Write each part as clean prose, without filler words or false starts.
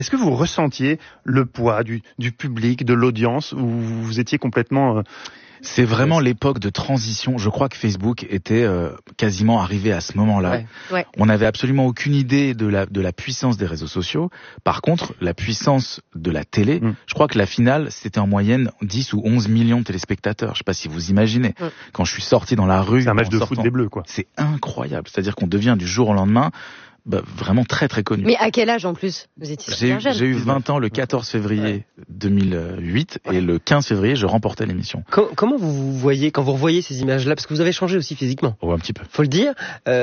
Est-ce que vous ressentiez le poids du public, de l'audience, ou vous étiez complètement... C'est vraiment l'époque de transition. Je crois que Facebook était quasiment arrivé à ce moment-là. Ouais. On n'avait absolument aucune idée de la puissance des réseaux sociaux. Par contre, la puissance de la télé, je crois que la finale, c'était en moyenne 10 ou 11 millions de téléspectateurs. Je sais pas si vous imaginez. Quand je suis sorti dans la rue... C'est un match de foot des Bleus, quoi. C'est incroyable. C'est-à-dire qu'on devient du jour au lendemain... vraiment très très connu. Mais à quel âge en plus? Vous étiez super jeune. J'ai eu 20 ans le 14 février 2008 et le 15 février je remportais l'émission. Comment vous voyez quand vous revoyez ces images-là, parce que vous avez changé aussi physiquement? Oh, un petit peu. Faut le dire.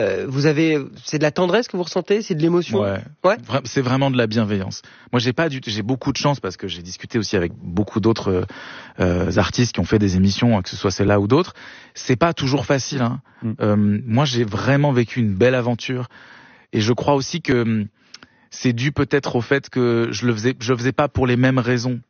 C'est de la tendresse que vous ressentez, c'est de l'émotion. Ouais. C'est vraiment de la bienveillance. Moi j'ai beaucoup de chance parce que j'ai discuté aussi avec beaucoup d'autres artistes qui ont fait des émissions, que ce soit celle-là ou d'autres. C'est pas toujours facile. Hein. Moi j'ai vraiment vécu une belle aventure. Et je crois aussi que c'est dû peut-être au fait que je le faisais pas pour les mêmes raisons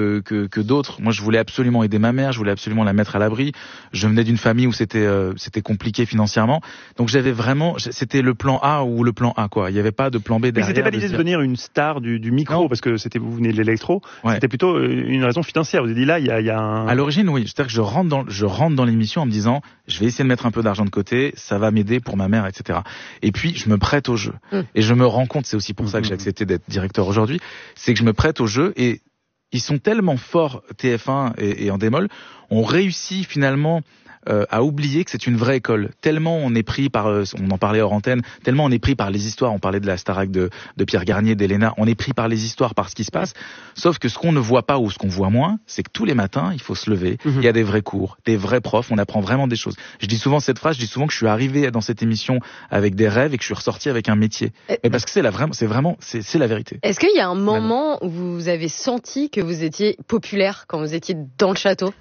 que d'autres. Moi, je voulais absolument aider ma mère, je voulais absolument la mettre à l'abri. Je venais d'une famille où c'était compliqué financièrement. Donc c'était le plan A ou le plan A, quoi. Il n'y avait pas de plan B derrière. Mais c'était pas l'idée de devenir une star du micro, parce que vous venez de l'électro. Ouais. C'était plutôt une raison financière. Vous avez dit là, il y a un... À l'origine, oui. C'est-à-dire que je rentre dans l'émission en me disant, je vais essayer de mettre un peu d'argent de côté, ça va m'aider pour ma mère, etc. Et puis, je me prête au jeu. Et je me rends compte, c'est aussi pour ça que j'ai accepté d'être directeur aujourd'hui, c'est que je me prête au jeu et ils sont tellement forts, TF1 et Endemol, on réussit finalement à oublier que c'est une vraie école. Tellement on est pris par, on en parlait hors antenne, tellement on est pris par les histoires, on parlait de la Starac de Pierre Garnier, d'Elena, on est pris par les histoires, par ce qui se passe, sauf que ce qu'on ne voit pas ou ce qu'on voit moins, c'est que tous les matins, il faut se lever, il y a des vrais cours, des vrais profs, on apprend vraiment des choses. Je dis souvent cette phrase, je dis souvent que je suis arrivé dans cette émission avec des rêves et que je suis ressorti avec un métier. Mais parce que c'est la vérité. Est-ce qu'il y a un moment où vous avez senti que vous étiez populaire quand vous étiez dans le château?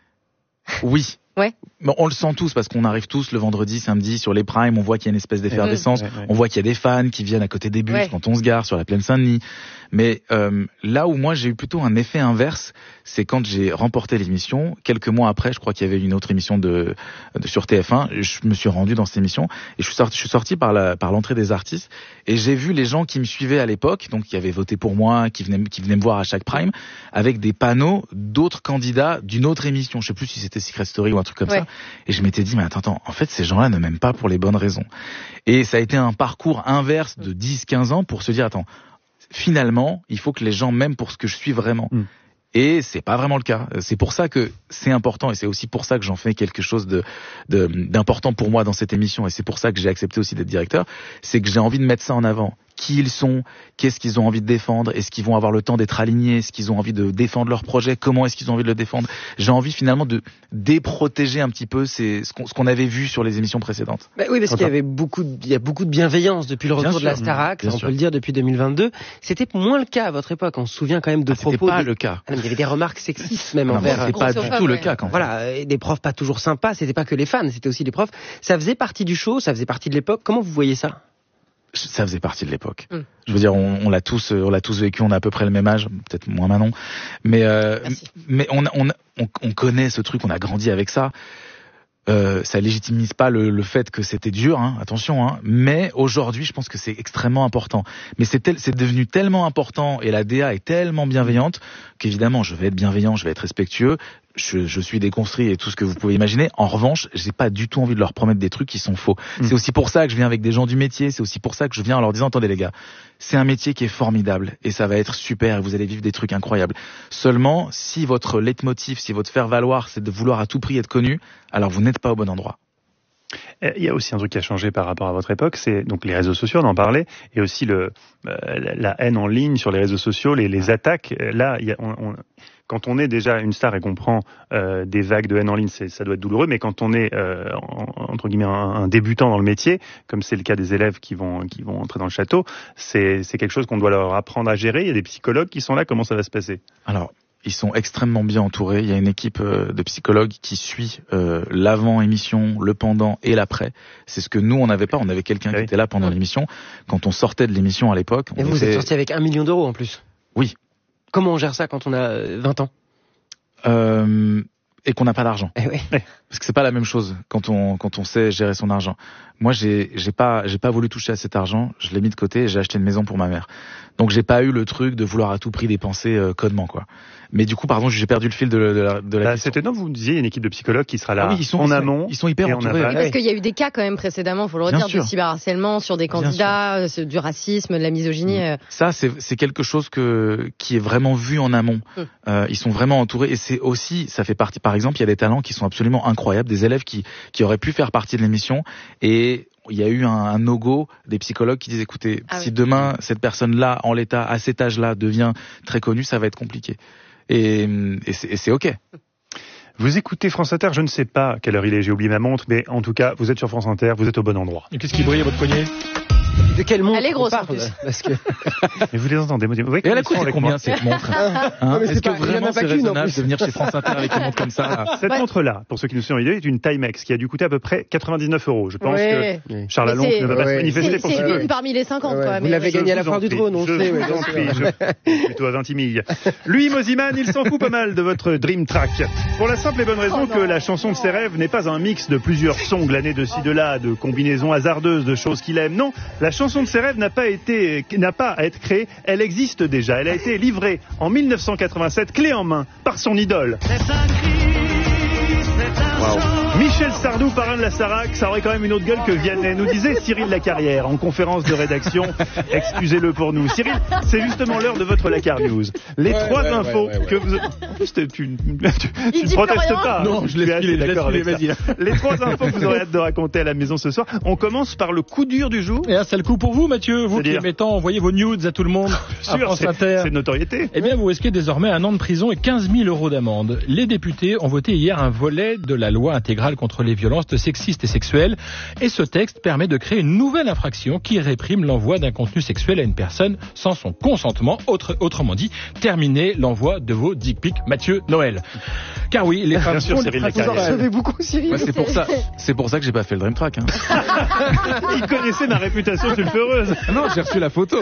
Oui. Ouais. Bon, on le sent tous parce qu'on arrive tous le vendredi, samedi sur les primes, on voit qu'il y a une espèce d'effervescence, on voit qu'il y a des fans qui viennent à côté des bus quand on se gare sur la plaine Saint-Denis. Mais là où moi j'ai eu plutôt un effet inverse, c'est quand j'ai remporté l'émission. Quelques mois après, je crois qu'il y avait une autre émission sur TF1. Je me suis rendu dans cette émission et je suis sorti par l'entrée des artistes et j'ai vu les gens qui me suivaient à l'époque, donc qui avaient voté pour moi, qui venaient me voir à chaque prime, avec des panneaux d'autres candidats d'une autre émission. Je sais plus si c'était Secret Story ou un truc comme ça. Et je m'étais dit, mais attends, en fait, ces gens-là ne m'aiment pas pour les bonnes raisons. Et ça a été un parcours inverse de 10-15 ans pour se dire, attends, finalement, il faut que les gens m'aiment pour ce que je suis vraiment. Et c'est pas vraiment le cas. C'est pour ça que c'est important et c'est aussi pour ça que j'en fais quelque chose d'important pour moi dans cette émission et c'est pour ça que j'ai accepté aussi d'être directeur. C'est que j'ai envie de mettre ça en avant. Qui ils sont, qu'est-ce qu'ils ont envie de défendre, est-ce qu'ils vont avoir le temps d'être alignés, est-ce qu'ils ont envie de défendre leur projet, comment est-ce qu'ils ont envie de le défendre. J'ai envie finalement de déprotéger un petit peu ce qu'on avait vu sur les émissions précédentes. Oui, parce qu'il y avait beaucoup de bienveillance depuis le retour de la Starac, on peut le dire depuis 2022. C'était moins le cas à votre époque, on se souvient quand même de propos... C'était pas le cas. Il y avait des remarques sexistes même envers... C'est pas du tout le cas quand même. Voilà, des profs pas toujours sympas, c'était pas que les fans, c'était aussi les profs. Ça faisait partie du show, ça faisait partie de l'époque. Comment vous voyez ça ? Ça faisait partie de l'époque. Je veux dire, on l'a tous vécu, on a à peu près le même âge, peut-être moins Manon, mais on connaît ce truc, on a grandi avec ça. Ça légitimise pas le fait que c'était dur, attention, mais aujourd'hui, je pense que c'est extrêmement important. Mais c'est devenu tellement important et la DA est tellement bienveillante qu'évidemment, je vais être bienveillant, je vais être respectueux. Je suis déconstruit et tout ce que vous pouvez imaginer. En revanche, j'ai pas du tout envie de leur promettre des trucs qui sont faux. C'est aussi pour ça que je viens avec des gens du métier. C'est aussi pour ça que je viens en leur disant, attendez les gars, c'est un métier qui est formidable et ça va être super et vous allez vivre des trucs incroyables. Seulement, si votre leitmotiv, si votre faire-valoir, c'est de vouloir à tout prix être connu, alors vous n'êtes pas au bon endroit. Il y a aussi un truc qui a changé par rapport à votre époque, c'est donc les réseaux sociaux, on en parlait, et aussi la haine en ligne sur les réseaux sociaux, les attaques. Là, quand on est déjà une star et qu'on prend des vagues de haine en ligne, ça doit être douloureux, mais quand on est entre guillemets un débutant dans le métier, comme c'est le cas des élèves qui vont entrer dans le château, c'est quelque chose qu'on doit leur apprendre à gérer. Il y a des psychologues qui sont là, comment ça va se passer ? Alors, ils sont extrêmement bien entourés. Il y a une équipe de psychologues qui suit l'avant-émission, le pendant et l'après. C'est ce que nous, on n'avait pas. On avait quelqu'un qui était là pendant l'émission. Quand on sortait de l'émission à l'époque... Et vous êtes sorti avec 1 million d'euros en plus ? Oui. Comment on gère ça quand on a 20 ans ? et qu'on n'a pas d'argent. Parce que c'est pas la même chose quand on sait gérer son argent. Moi, j'ai pas voulu toucher à cet argent. Je l'ai mis de côté et j'ai acheté une maison pour ma mère. Donc j'ai pas eu le truc de vouloir à tout prix dépenser connement, quoi. Mais du coup, pardon, j'ai perdu le fil de la question. C'est étonnant, vous me disiez, il y a une équipe de psychologues qui sera là en amont. Ils sont hyper entourés. Oui, parce qu'il y a eu des cas quand même précédemment, faut le redire, de cyberharcèlement sur des candidats, du racisme, de la misogynie. Ça, c'est quelque chose qui est vraiment vu en amont. Ils sont vraiment entourés et c'est aussi, ça fait partie, par exemple, il y a des talents qui sont absolument incroyables, des élèves qui auraient pu faire partie de l'émission et il y a eu un no-go des psychologues qui disent écoutez, si demain cette personne-là, en l'état, à cet âge-là, devient très connue, ça va être compliqué. Et c'est ok. Vous écoutez France Inter, je ne sais pas quelle heure il est, j'ai oublié ma montre, mais en tout cas, vous êtes sur France Inter, vous êtes au bon endroit. Et qu'est-ce qui brille à votre poignet ? De quelle montre elle est grosse on parle, en plus. Parce que... Mais vous les entendez, vous voyez, et elle a coûté combien cette montre Est-ce que pas, vraiment c'est raisonnable de venir chez France Inter avec une montre comme ça? Cette montre-là, pour ceux qui nous sont idées, est une Timex qui a dû coûter à peu près 99 €. Je pense que Charles Alonso ne va pas se manifester pour ce C'est une parmi les 50 quand même. Vous l'avez gagné à la foire du drone, on sait. Je plutôt à 20 milles. Lui, Moziman, il s'en fout pas mal de votre Dream Track. Pour la simple et bonne raison que la chanson de ses rêves n'est pas un mix de plusieurs sons glanés de ci de là, de combinaisons hasardeuses, de choses qu'il aime. Non, la chanson de ses rêves n'a pas à être créée, elle existe déjà. Elle a été livrée en 1987, clé en main, par son idole. Wow. Michel Sardou par Anne Lassarac, ça aurait quand même une autre gueule que Vianney, nous disait Cyril Lacarrière en conférence de rédaction. Excusez-le pour nous. Cyril, c'est justement l'heure de votre Lacar News. Les trois infos que vous... En plus, tu ne protestes pas. Non, je l'ai filé, d'accord avec ça. Les trois infos que vous aurez hâte de raconter à la maison ce soir. On commence par le coup dur du jour. Et là, c'est le coup pour vous, Mathieu. Vous qui aimez tant envoyer vos nudes à tout le monde à France Inter. C'est de notoriété. Eh bien, vous risquez désormais 1 an de prison et 15 000 € d'amende. Les députés ont voté hier un volet de la loi intégrale contre les violences sexistes et sexuelles. Et ce texte permet de créer une nouvelle infraction qui réprime l'envoi d'un contenu sexuel à une personne sans son consentement. Autrement dit, terminez l'envoi de vos dick pics, Mathieu Noël. Car oui, les femmes sont les Vous en savez beaucoup, Cyril. C'est pour ça que j'ai pas fait le Dream Track. Il connaissait ma réputation sulfureuse. Non, j'ai reçu la photo.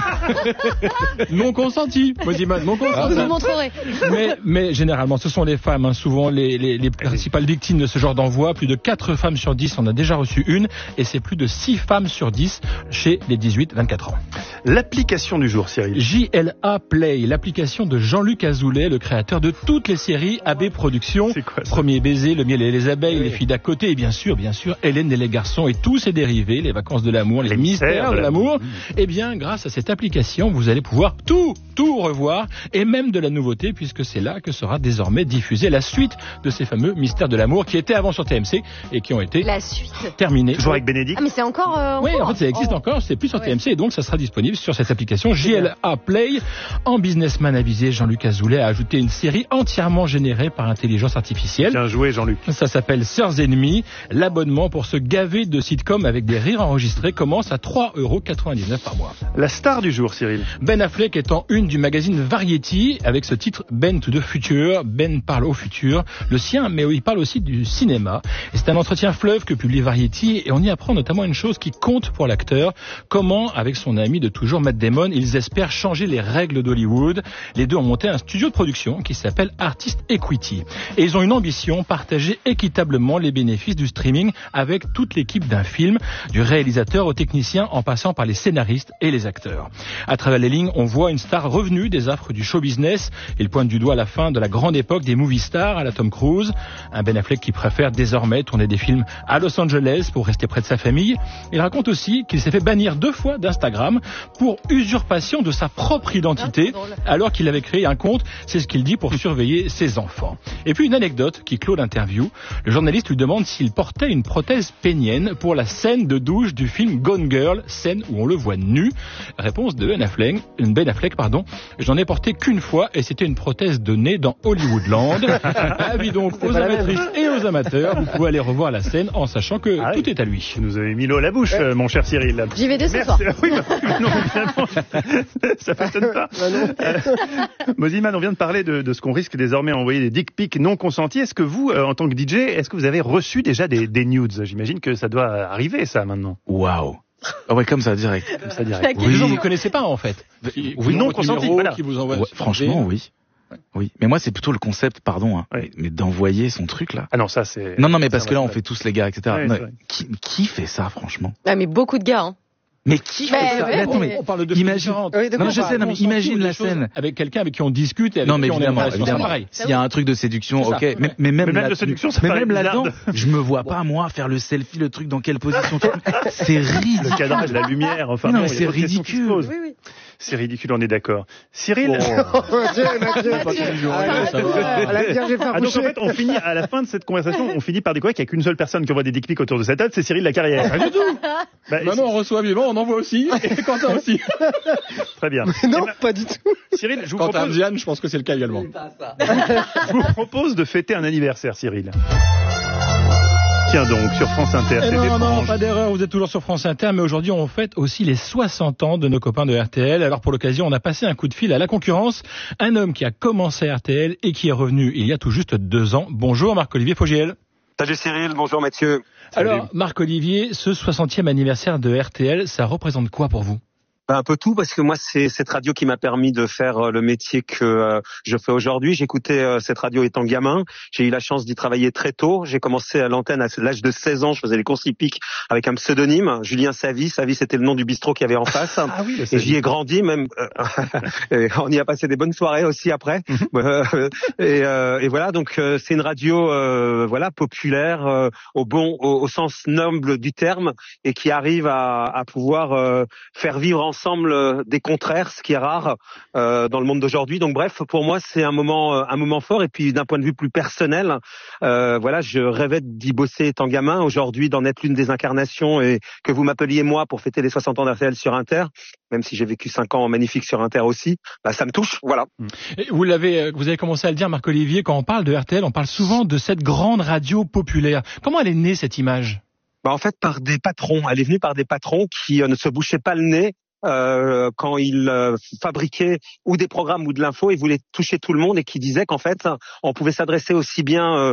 Non consenti. Moziman, non consenti. Vous nous montrerez. Mais généralement, ce sont les femmes, souvent les principales victimes de ce genre d'envoi. Plus de 4 femmes sur 10 en a déjà reçu une, et c'est plus de 6 femmes sur 10 chez les 18-24 ans. L'application du jour, Cyril. JLA Play, l'application de Jean-Luc Azoulay, le créateur de toutes les séries AB Productions. C'est quoi ça ? Premier baiser, Le miel et les abeilles, Les filles d'à côté, et bien sûr, Hélène et les garçons et tous ses dérivés, Les vacances de l'amour, Les mystères de l'amour. Eh bien, grâce à cette application, vous allez pouvoir tout revoir, et même de la nouveauté, puisque c'est là que sera désormais diffusée la suite de ces fameux mystères de l'amour qui étaient avant sur TMC et qui ont été terminés. Toujours avec Bénédicte. Ah, mais c'est encore oui, en fait, ça existe encore, c'est plus sur TMC, et donc ça sera disponible sur cette application JLA Play. En businessman avisé, Jean-Luc Azoulay a ajouté une série entièrement générée par intelligence artificielle. Bien joué, Jean-Luc. Ça s'appelle Sœurs ennemies. L'abonnement pour se gaver de sitcom avec des rires enregistrés commence à 3,99 € par mois. La star du jour, Cyril. Ben Affleck est en une du magazine Variety avec ce titre Ben to the Future. Ben parle au futur, le sien, mais il parle aussi du cinéma. Et c'est un entretien fleuve que publie Variety, et on y apprend notamment une chose qui compte pour l'acteur. Comment, avec son ami de toujours Matt Damon, ils espèrent changer les règles d'Hollywood. Les deux ont monté un studio de production qui s'appelle Artist Equity. Et ils ont une ambition, partager équitablement les bénéfices du streaming avec toute l'équipe d'un film, du réalisateur au technicien en passant par les scénaristes et les acteurs. À travers les lignes, on voit une star revenue des affres du show business. Il pointe du doigt la fin de la grande époque des movie stars à la Tom Cruise. Un Ben Affleck qui préfère désormais tourner des films à Los Angeles pour rester près de sa famille. Il raconte aussi qu'il s'est fait bannir 2 fois d'Instagram pour usurpation de sa propre identité alors qu'il avait créé un compte, c'est ce qu'il dit, pour surveiller ses enfants. Et puis une anecdote qui clôt l'interview. Le journaliste lui demande s'il portait une prothèse pénienne pour la scène de douche du film Gone Girl, scène où on le voit nu. Réponse de Ben Affleck, j'en ai porté qu'une fois et c'était une prothèse de nez dans Hollywoodland. Avis donc aux amatrices et aux amateurs, vous pouvez aller revoir la scène en sachant que tout est à lui. Vous nous avez mis l'eau à la bouche, mon cher Cyril. J'y vais dès ce soir. Oui, non, évidemment, ça ne m'étonne pas. Moziman, on vient de parler de ce qu'on risque désormais d'envoyer des dick pics non consentis. Est-ce que vous, en tant que DJ, est-ce que vous avez reçu déjà des nudes ? J'imagine que ça doit arriver, ça, maintenant. Waouh. Ah ouais, comme ça, direct. Oui. Les gens, vous connaissez pas, en fait. Oui, non consentis, voilà. Qui vous envoie franchement, oui. Oui, mais moi c'est plutôt le concept, pardon, mais d'envoyer son truc là. Ah non, ça c'est... Non, mais parce que là on fait tous les gars, etc. Ouais, non, qui fait ça, franchement? Ah, mais beaucoup de gars, hein. Mais qui fait ça? Attends, mais on parle de imagine. Non, je sais, mais imagine la scène avec quelqu'un avec qui on discute et avec qui on évidemment. Pareil. S'il y a un truc de séduction, ok, mais même de séduction, ça paraît là-dedans, je me vois pas moi faire le selfie, le truc dans quelle position. C'est ridicule. Le cadrage, la lumière, enfin. Non, mais c'est ridicule. Oui. C'est ridicule, on est d'accord. Cyril. Mathieu. Donc en fait, on finit à la fin de cette conversation, on finit par découvrir qu'il n'y a qu'une seule personne qui envoie des dick pics autour de cette table, c'est Cyril Lacarrière. Pas du tout. Maintenant, on reçoit vivant, on envoie aussi, et Quentin aussi. Très bien. Non, pas du tout. Cyril, je vous Quentin propose... Diane, je pense que c'est le cas également. Je vous propose de fêter un anniversaire, Cyril. Tiens donc, sur France Inter, c'est étrange. Non, pas d'erreur, vous êtes toujours sur France Inter, mais aujourd'hui on fête aussi les 60 ans de nos copains de RTL. Alors pour l'occasion, on a passé un coup de fil à la concurrence, un homme qui a commencé à RTL et qui est revenu il y a tout juste 2 ans. Bonjour Marc-Olivier Fogiel. Salut Cyril, bonjour Mathieu. Alors Marc-Olivier, ce 60e anniversaire de RTL, ça représente quoi pour vous ? Un peu tout, parce que moi c'est cette radio qui m'a permis de faire le métier que je fais aujourd'hui. J'écoutais cette radio étant gamin, j'ai eu la chance d'y travailler très tôt. J'ai commencé à l'antenne à l'âge de 16 ans, je faisais les courses hippiques avec un pseudonyme, Julien Savy. Savy, c'était le nom du bistrot qu'il y avait en face. Ah oui, et j'y ai grandi même. Et on y a passé des bonnes soirées aussi après. Et voilà, donc c'est une radio populaire au sens noble du terme, et qui arrive à pouvoir faire vivre ensemble des contraires, ce qui est rare dans le monde d'aujourd'hui. Donc bref, pour moi c'est un moment fort. Et puis d'un point de vue plus personnel, je rêvais d'y bosser étant gamin. Aujourd'hui, d'en être l'une des incarnations, et que vous m'appeliez moi pour fêter les 60 ans d'RTL sur Inter, même si j'ai vécu 5 ans magnifiques sur Inter aussi, ça me touche, voilà. Et vous avez commencé à le dire, Marc-Olivier, quand on parle de RTL, on parle souvent de cette grande radio populaire. Comment elle est née, cette image ? En fait, par des patrons. Elle est venue par des patrons qui ne se bouchaient pas le nez quand ils fabriquaient ou des programmes ou de l'info, ils voulaient toucher tout le monde, et qui disaient qu'en fait on pouvait s'adresser aussi bien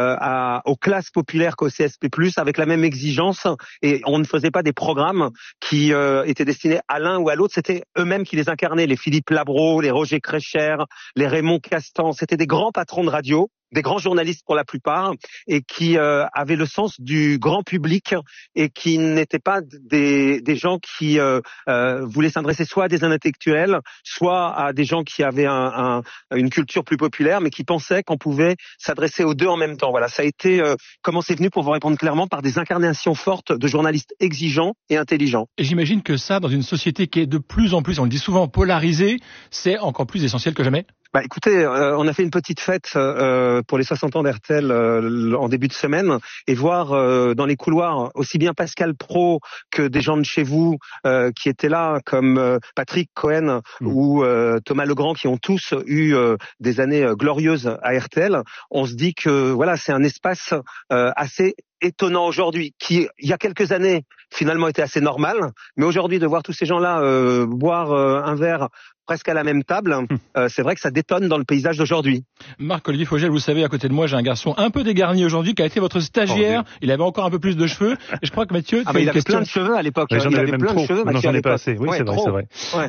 aux classes populaires qu'au CSP+, avec la même exigence, et on ne faisait pas des programmes qui étaient destinés à l'un ou à l'autre. C'était eux-mêmes qui les incarnaient, les Philippe Labro, les Roger Crécher, les Raymond Castan. C'était des grands patrons de radio, des grands journalistes pour la plupart, et qui avaient le sens du grand public, et qui n'étaient pas des gens qui voulaient s'adresser soit à des intellectuels, soit à des gens qui avaient une culture plus populaire, mais qui pensaient qu'on pouvait s'adresser aux deux en même temps. Voilà, ça a été comment c'est venu, pour vous répondre clairement, par des incarnations fortes de journalistes exigeants et intelligents. Et j'imagine que ça, dans une société qui est de plus en plus, on le dit souvent, polarisée, c'est encore plus essentiel que jamais. Écoutez, on a fait une petite fête pour les 60 ans d'RTL en début de semaine, et voir dans les couloirs aussi bien Pascal Praud que des gens de chez vous qui étaient là, comme Patrick Cohen ou Thomas Legrand, qui ont tous eu des années glorieuses à RTL. On se dit que voilà, c'est un espace assez étonnant aujourd'hui, qui il y a quelques années finalement était assez normal, mais aujourd'hui de voir tous ces gens-là boire un verre presque à la même table, c'est vrai que ça détonne dans le paysage d'aujourd'hui. Marc-Olivier Fogiel, vous savez, à côté de moi, j'ai un garçon un peu dégarni aujourd'hui qui a été votre stagiaire. Il avait encore un peu plus de cheveux. Et je crois que Mathieu, il avait plein de cheveux à l'époque. J'en avais plein de cheveux. J'en ai pas assez. Oui, c'est vrai.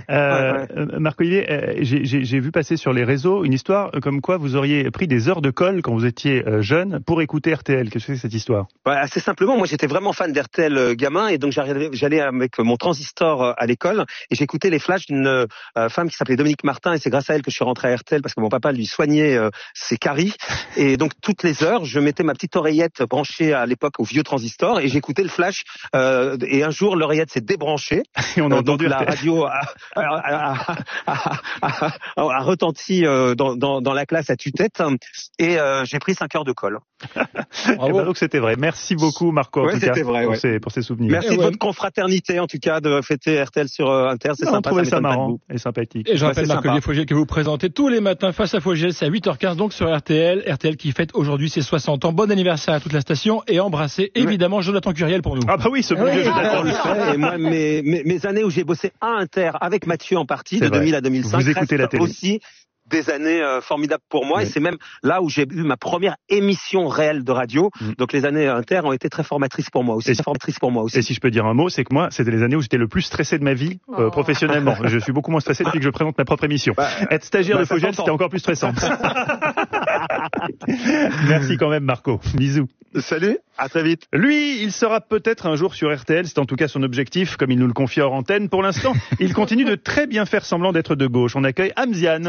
Marc-Olivier, j'ai vu passer sur les réseaux une histoire comme quoi vous auriez pris des heures de colle quand vous étiez jeune pour écouter RTL. Qu'est-ce que c'est cette histoire ? Assez simplement, moi j'étais vraiment fan d'RTL gamin, et donc j'allais avec mon transistor à l'école, et j'écoutais les flashs d'une femme qui s'appelait Dominique Martin, et c'est grâce à elle que je suis rentré à RTL, parce que mon papa lui soignait ses caries, et donc toutes les heures je mettais ma petite oreillette branchée à l'époque au vieux transistor, et j'écoutais le flash, et un jour l'oreillette s'est débranchée, et on a entendu la radio a retenti dans la classe à tue-tête, et j'ai pris 5 heures de colle. Donc c'était vrai. Merci beaucoup Marco, en tout cas, pour ces souvenirs. Merci de votre confraternité, en tout cas, de fêter RTL sur Inter. C'est sympa. On trouvait ça marrant et sympathique. Et je rappelle Marc-Olivier Fogiel que vous présentez tous les matins Face à Fogiel, c'est à 8h15 donc sur RTL. RTL qui fête aujourd'hui ses 60 ans. Bon anniversaire à toute la station, et embrassez évidemment Jonathan Curiel pour nous. Ah bah oui, ce bon vieux Jonathan. Et moi, mes années où j'ai bossé à Inter avec Mathieu en partie, de 2000 à 2005, vous écoutez la télé aussi des années formidables pour moi, et c'est même là où j'ai eu ma première émission réelle de radio. Donc les années inter ont été très formatrices pour moi aussi. Et si je peux dire un mot, c'est que moi, c'était les années où j'étais le plus stressé de ma vie professionnellement. Je suis beaucoup moins stressé depuis que je présente ma propre émission. Être stagiaire de Fogel, c'était encore plus stressant. Merci quand même, Marco. Bisous. Salut, à très vite. Lui, il sera peut-être un jour sur RTL, c'est en tout cas son objectif, comme il nous le confie hors antenne. Pour l'instant, il continue de très bien faire semblant d'être de gauche. On accueille Amziane.